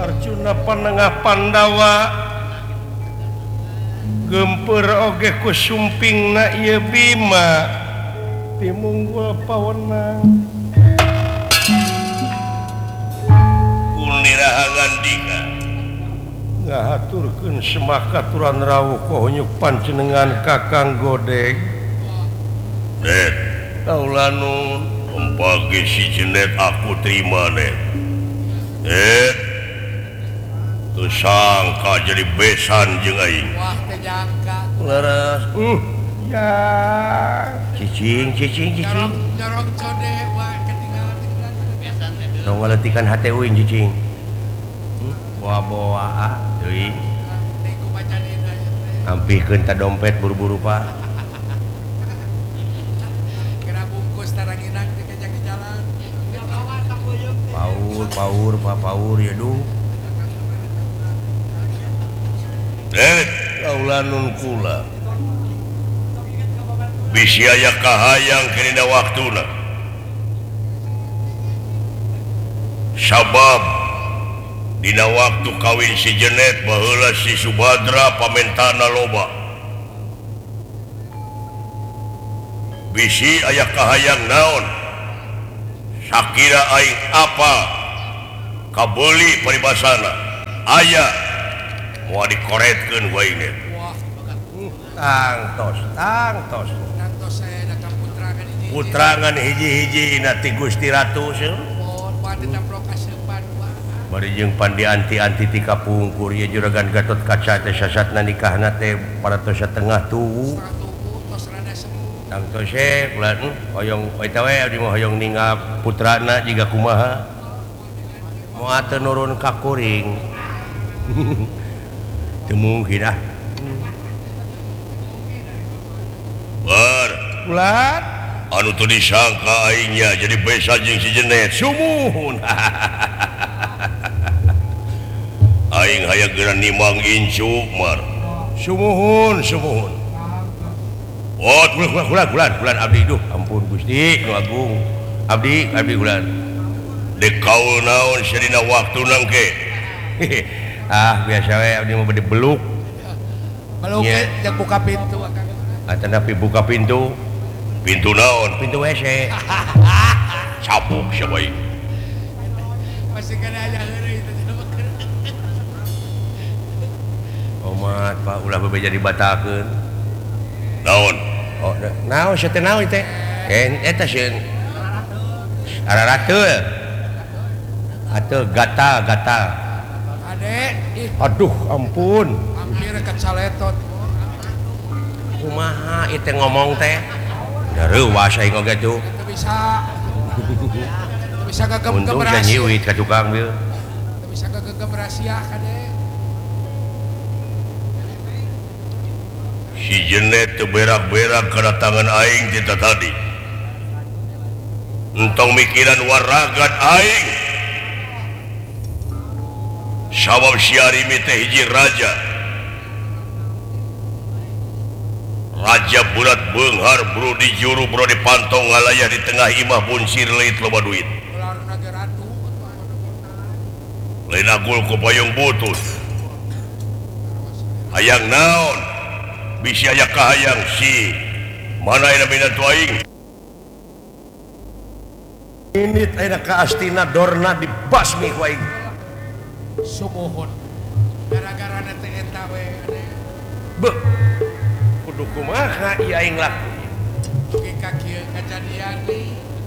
Arjuna Panengah Pandawa gempur oge ku sumpingna ieu Bima timunggul pawenang kunirahangan dika ngahaturkeun semakaturan rawuh kohonyuk panjenengan Kakang Godeg Net kaulanun pagi si Jenet aku terima Net sangka jadi besan jeung aing wah teh jangka laras ya cicing jorong code wah ketinggalan besan teh tong ngaletikan hate uing cicing boa-boa deui teh ku baca dina teh ampikeun ta dompet buru-buru Pak kira bungkus taranginang teh kejang di jalan paur Pak paur ya duh kaulanun kula bisi aya kahayang kena waktuna sabab dina waktu kawin si Jenet baheula si Subadra pamentana loba bisi aya kahayang naon sakira aing apa kabeuli paribasana aya mau dikoretkeun wae Net tangtos nangtos saya da putra kan ini putrangan hiji-hiji nati Gusti Ratu seuh mohon pada damprok kasepan wah bari jeung pandi anti-anti ti kapungkur ieu juragan Gatot Kaca teh sasatna nikahna teh paratos satengah tubuh tubuh tos rada sembuh tangtos ulah hoyong eta we abdi mah hoyong ningal putrana jiga kumaha moal teu nurun ka kuring teu mungkin bar ulat anu teu disangka aingnya jadi besan jeung si Jenet sumuhun aing hayang geura nimang incu mar sumuhun bulan abdi duh ampun Gusti nu agung abdi bulan dek kaul naon sadina waktu nangke biasa we abdi mah bade beluk belum Nya. yang buka pintu akan atanapi buka pintu pintu naon pintu WC capuk sia bae masih kena aja heureuy itu omat Pak ulah bebeja dibatakeun naon oh naon sia teh naon teh eta sieun ararateul atuh gatal adek ih aduh ampun hampir kecaletot kumaha ieu teh ngomong teh da reuwas aing oge tuh itu bisa gagem untung rahasia nyiwit ka tukang ieu itu bisa gagem rahasia kadek si Jenet teu berak-berak kedatangan aing kita tadi entong mikiran waragan aing sabab si Arimi teh hiji raja bulat beunghar bro di juru bro dipantong ngalayah di tengah imah bunsir leit loba duit ular naga ratu lain agul ku payung butus hayang naon bisi aya kahayang si mana aya minantu aing ini ayeuna ka astina dorna dibasmi ku aing sumuhun gara-gara nanti eta we beuh kudu kumaha ieu aing laku mugi ka kieu kejadian nih